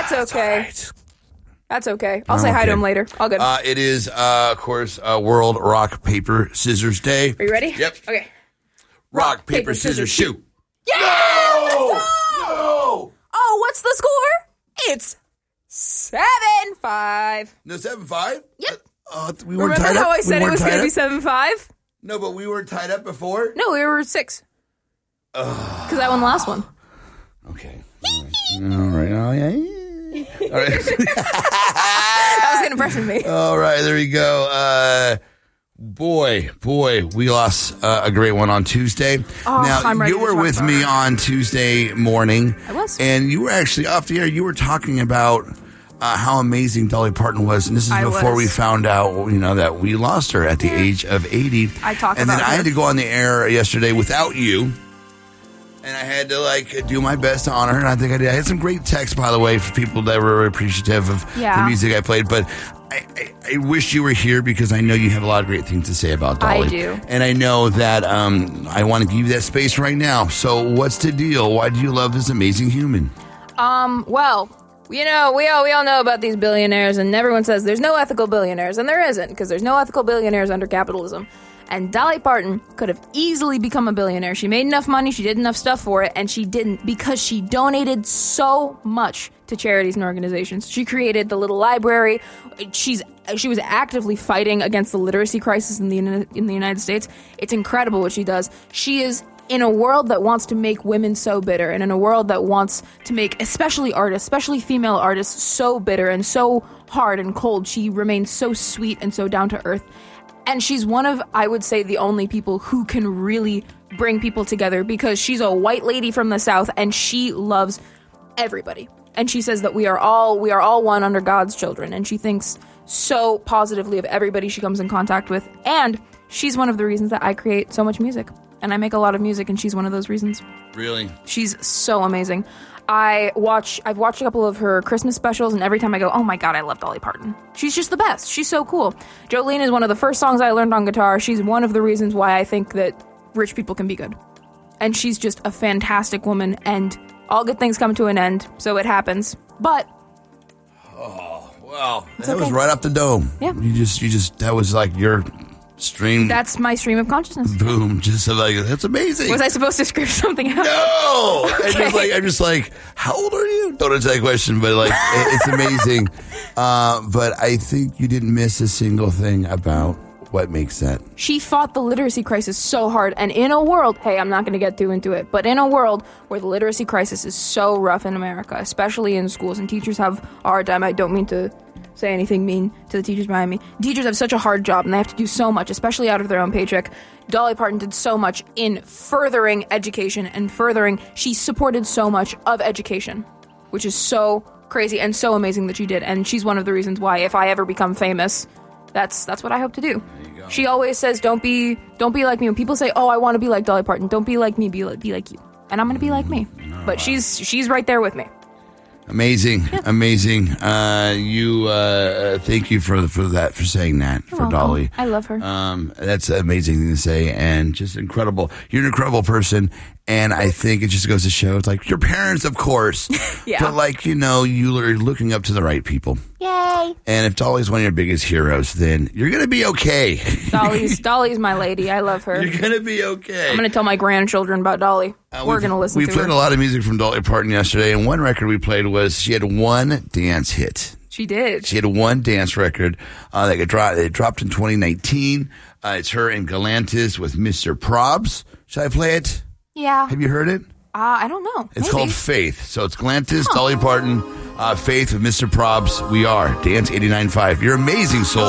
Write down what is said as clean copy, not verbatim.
That's okay. Right. That's okay. I'll say hi to him later. All good. It is, of course, World Rock, Paper, Scissors Day. Are you ready? Yep. Okay. Rock, paper, scissors, shoot. Yeah! No! Oh, what's the score? It's 7-5. No, 7-5? Yep. We weren't Remember tied up? how I said it was going to be up? 7-5? No, but we weren't tied up before? No, we were 6. Because I won the last one. Okay. All right. Oh, yeah. All right. That was going to impress me. All right, there we go. Boy, we lost a great one on Tuesday. Oh, now, I'm ready you to were talk with about me it. on Tuesday morning. I was. And you were actually off the air. You were talking about how amazing Dolly Parton was. And this is before we found out, that we lost her at the age of 80. I talked And about then I her. had to go on the air yesterday without you. And I had to do my best to honor her, and I think I did. I had some great texts, by the way, for people that were appreciative of the music I played. But I wish you were here because I know you have a lot of great things to say about Dolly. I do, and I know that I want to give you that space right now. So, what's the deal? Why do you love this amazing human? Well, we all know about these billionaires, and everyone says there's no ethical billionaires, and there isn't, because there's no ethical billionaires under capitalism. And Dolly Parton could have easily become a billionaire. She made enough money, she did enough stuff for it, and she didn't because she donated so much to charities and organizations. She created the little library. She was actively fighting against the literacy crisis in the United States. It's incredible what she does. She is in a world that wants to make women so bitter, and in a world that wants to make especially artists, especially female artists, so bitter and so hard and cold. She remains so sweet and so down to earth. And she's one of, I would say, the only people who can really bring people together because she's a white lady from the South and she loves everybody. And she says that we are all one under God's children. And she thinks so positively of everybody she comes in contact with. And she's one of the reasons that I create so much music. And I make a lot of music, and she's one of those reasons. Really? She's so amazing. I've watched a couple of her Christmas specials, and every time I go, oh my God, I love Dolly Parton. She's just the best. She's so cool. Jolene is one of the first songs I learned on guitar. She's one of the reasons why I think that rich people can be good. And she's just a fantastic woman, and all good things come to an end, so it happens. But oh, wow. That okay. was right off the dome. Yeah. You just that was like your stream. That's my stream of consciousness. Boom. Just like, that's amazing. Was I supposed to script something out? No! Okay. I'm just like, how old are you? Don't answer that question, but it's amazing. But I think you didn't miss a single thing about what makes that. She fought the literacy crisis so hard, and in a world, hey, I'm not going to get too into it, but in a world where the literacy crisis is so rough in America, especially in schools, and teachers have a hard time, I don't mean to say anything mean to the teachers behind me. Teachers have such a hard job, and they have to do so much, especially out of their own paycheck. Dolly Parton did so much in furthering education and she supported so much of education, which is so crazy and so amazing that she did. And she's one of the reasons why, if I ever become famous, that's what I hope to do. There you go. She always says, don't be like me. When people say, oh, I want to be like Dolly Parton, don't be like me, be like you. And I'm going to be like me. But she's right there with me. Amazing. Thank you for saying that. You're for welcome. Dolly. I love her. That's an amazing thing to say, and just incredible. You're an incredible person, and I think it just goes to show, it's like your parents, of course, Yeah. but you're looking up to the right people. Yay! And if Dolly's one of your biggest heroes, then you're gonna be okay. Dolly's my lady. I love her. You're gonna be okay. I'm going to tell my grandchildren about Dolly. We're going to listen to her. We played a lot of music from Dolly Parton yesterday, and one record we played was she had one dance hit. She did. She had one dance record that dropped in 2019. It's her and Galantis with Mr. Probs. Should I play it? Yeah. Have you heard it? I don't know. It's Maybe. called Faith. So it's Galantis, Dolly Parton, Faith with Mr. Probs. We are Dance 89.5. You're amazing, soul.